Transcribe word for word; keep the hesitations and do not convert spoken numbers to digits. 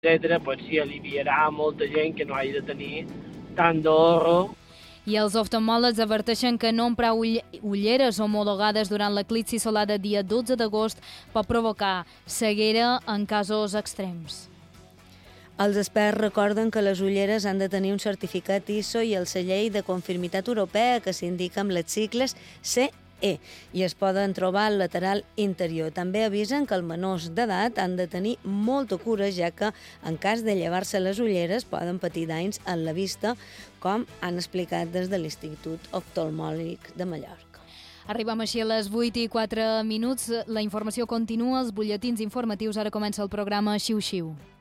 etcètera, pues sí, aliviarà molta gent que no hagi de tenir tant d'ahorro. I els oftalmòlegs adverteixen que no emprar ulleres homologades durant l'eclipsi solar de dia dotze d'agost pot provocar ceguera en casos extrems. Els experts recorden que les ulleres han de tenir un certificat I S O i el celler de conformitat europea que s'indica amb les sigles C E i es poden trobar al lateral interior. També avisen que els menors d'edat han de tenir molta cura, ja que en cas de llevar-se les ulleres poden patir danys en la vista, com han explicat des de l'Institut Oftalmòlic de Mallorca. Arribem així a les vuit i quatre minuts. La informació continua, els butlletins informatius. Ara comença el programa Xiu Xiu.